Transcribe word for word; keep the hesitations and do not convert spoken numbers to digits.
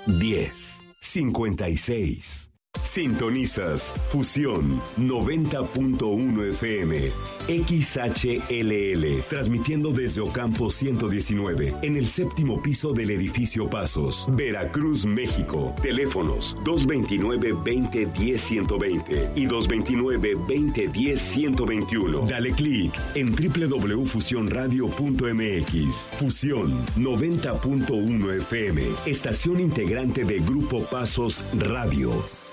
diez cincuenta y seis. Sintonizas Fusión noventa punto uno F M, X H L L, transmitiendo desde Ocampo ciento diecinueve, en el séptimo piso del edificio Pasos, Veracruz, México. Teléfonos dos veintinueve, veinte, diez, ciento veinte y dos veintinueve, veinte, diez, ciento veintiuno. Dale clic en doble u doble u doble u punto fusión radio punto m x. Fusión noventa punto uno F M, estación integrante de Grupo Pasos Radio.